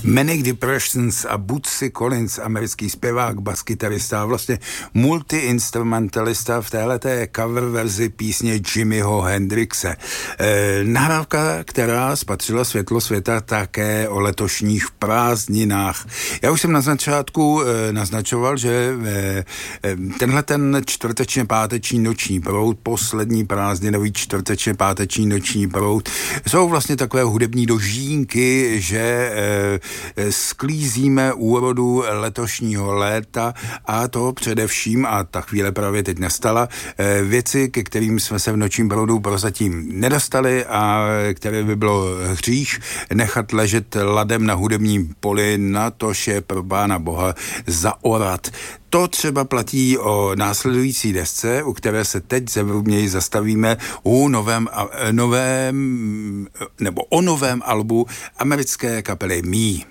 Manic Depressions a Bootsy Collins, americký zpěvák, baskytarista a vlastně multi-instrumentalista v téhleté cover verzi písně Jimiho Hendrixe. Nahrávka, která spatřila světlo světa také o letošních prázdninách. Já už jsem na začátku naznačoval, že tenhle ten čtvrtečně páteční noční proud, poslední prázdninový čtvrtečně páteční noční proud, jsou vlastně takové hudební dožínky, že sklízíme úrodu letošního léta a to především, a ta chvíle právě teď nastala, věci, ke kterým jsme se v nočním proudu prozatím nedostali a které by bylo hřích nechat ležet ladem na hudebním poli, natož je pro Pána Boha zaorat. To třeba platí o následující desce, u které se teď zevrubněji zastavíme o novém albu americké kapely Me.